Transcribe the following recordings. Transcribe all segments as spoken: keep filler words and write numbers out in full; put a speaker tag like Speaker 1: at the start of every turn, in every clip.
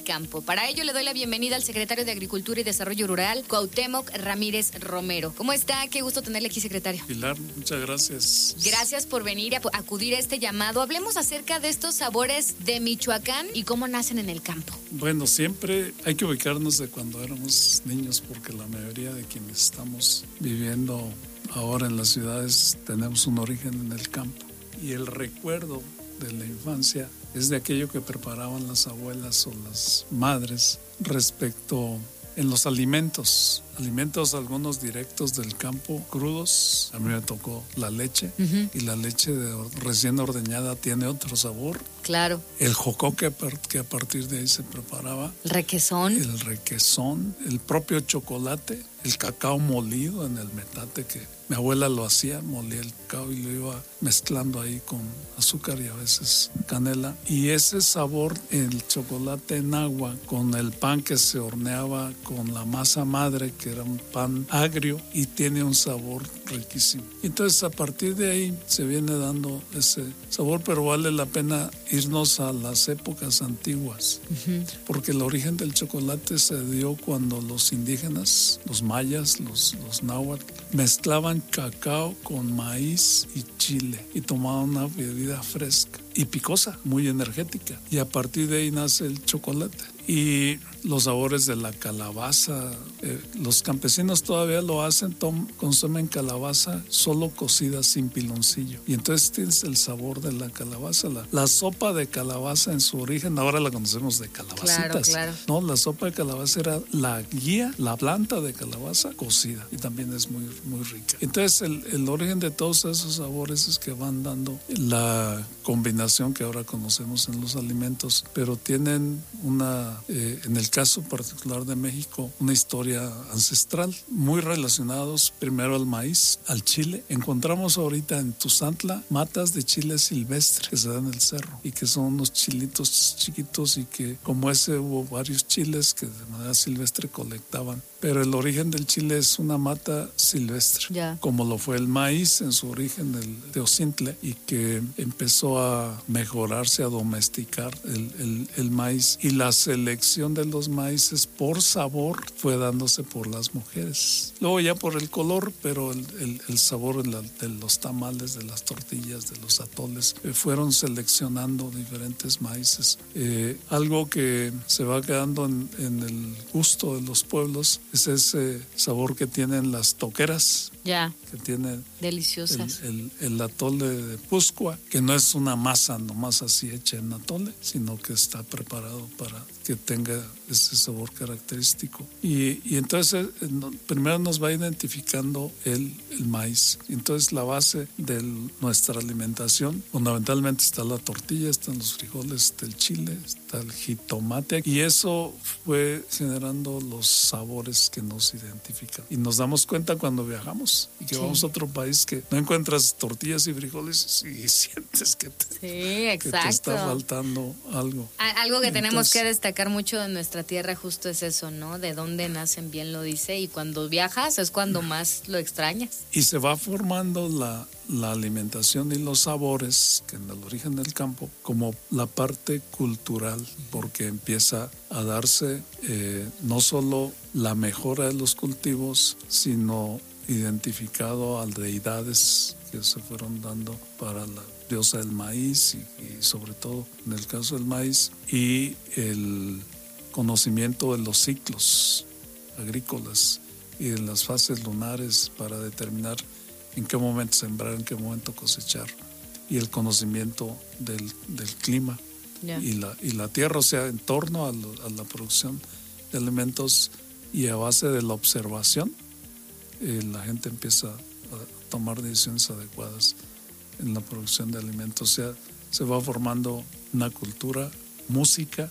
Speaker 1: campo. Para ello le doy la bienvenida al secretario de Agricultura y Desarrollo Rural, Cuauhtémoc Ramírez Romero. ¿Cómo está? Qué gusto tenerle aquí, secretario.
Speaker 2: Pilar, muchas gracias.
Speaker 1: Gracias por venir y acudir a este llamado. Hablemos acerca de estos sabores de Michoacán y cómo nacen en el campo.
Speaker 2: Bueno, siempre hay que ubicarnos de cuando éramos niños, porque la mayoría de quienes estamos viviendo ahora en las ciudades tenemos un origen en el campo. Y el recuerdo de la infancia es de aquello que preparaban las abuelas o las madres respecto en los alimentos, alimentos algunos directos del campo, crudos. A mí me tocó la leche, uh-huh. y la leche de recién ordeñada tiene otro sabor.
Speaker 1: Claro.
Speaker 2: El jocoque, que a partir de ahí se preparaba.
Speaker 1: El requesón.
Speaker 2: El requesón, el propio chocolate, el cacao molido en el metate, que mi abuela lo hacía, molía el cacao y lo iba mezclando ahí con azúcar y a veces canela. Y ese sabor, el chocolate en agua, con el pan que se horneaba con la masa madre, que era un pan agrio y tiene un sabor riquísimo. Entonces a partir de ahí se viene dando ese sabor, pero vale la pena irnos a las épocas antiguas, uh-huh. porque el origen del chocolate se dio cuando los indígenas, los mayas, los, los náhuatl, mezclaban cacao con maíz y chile y tomaban una bebida fresca y picosa, muy energética, y a partir de ahí nace el chocolate. Y los sabores de la calabaza, eh, los campesinos todavía lo hacen, tom, consumen calabaza solo cocida sin piloncillo, y entonces tienes el sabor de la calabaza. La, la sopa de calabaza en su origen ahora la conocemos de calabacitas.
Speaker 1: Claro, claro.
Speaker 2: No, la sopa de calabaza era la guía, la planta de calabaza cocida, y también es muy, muy rica. Entonces el, el origen de todos esos sabores es que van dando la combinación que ahora conocemos en los alimentos, pero tienen una Eh, en el caso particular de México, una historia ancestral, muy relacionados primero al maíz, al chile. Encontramos ahorita en Tuzantla matas de chile silvestre que se dan en el cerro y que son unos chilitos chiquitos, y que como ese hubo varios chiles que de manera silvestre colectaban. Pero el origen del chile es una mata silvestre,
Speaker 1: yeah.
Speaker 2: como lo fue el maíz en su origen, el teocintle, y que empezó a mejorarse, a domesticar el, el, el maíz. Y la selección de los maíces por sabor fue dándose por las mujeres. Luego ya por el color, pero el, el, el sabor de, la, de los tamales, de las tortillas, de los atoles, eh, fueron seleccionando diferentes maíces. Eh, algo que se va quedando en, en el gusto de los pueblos es ese sabor que tienen las toqueras.
Speaker 1: Ya.
Speaker 2: Que tiene
Speaker 1: deliciosas.
Speaker 2: El, el, el atole de Puskua, que no es una masa nomás así hecha en atole, sino que está preparado para que tenga ese sabor característico. Y, y entonces primero nos va identificando el, el maíz. Entonces la base de nuestra alimentación fundamentalmente está la tortilla, están los frijoles, está el chile, está el jitomate, y eso fue generando los sabores que nos identifican. Y nos damos cuenta cuando viajamos y que sí. vamos a otro país que no encuentras tortillas y frijoles y sientes que te,
Speaker 1: sí, exacto.
Speaker 2: que te está faltando algo.
Speaker 1: Algo que
Speaker 2: Entonces,
Speaker 1: tenemos que destacar mucho de nuestra tierra justo es eso, ¿no? De dónde nacen, bien lo dice, y cuando viajas es cuando más lo extrañas.
Speaker 2: Y se va formando la, la alimentación y los sabores, que en el origen del campo, como la parte cultural, porque empieza a darse eh, no solo la mejora de los cultivos, sino identificado a deidades que se fueron dando para la diosa del maíz, y, y sobre todo en el caso del maíz, y el conocimiento de los ciclos agrícolas y de las fases lunares para determinar en qué momento sembrar, en qué momento cosechar, y el conocimiento del, del clima yeah. y, la, y la tierra, o sea, en torno a, lo, a la producción de alimentos, y a base de la observación eh, la gente empieza a tomar decisiones adecuadas en la producción de alimentos. O sea, se va formando una cultura, música,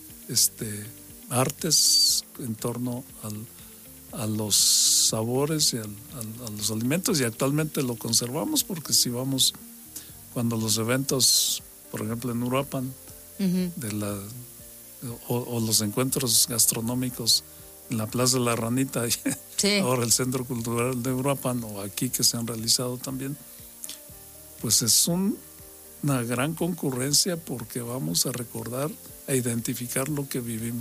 Speaker 2: este, artes en torno al, a los sabores y al, al, a los alimentos, y actualmente lo conservamos, porque si vamos cuando los eventos, por ejemplo en Uruapan, uh-huh. de la, o, o los encuentros gastronómicos en la Plaza de la Ranita, y sí. ahora el Centro Cultural de Uruapan, o aquí que se han realizado también, pues es un, una gran concurrencia, porque vamos a recordar, a identificar lo que vivimos.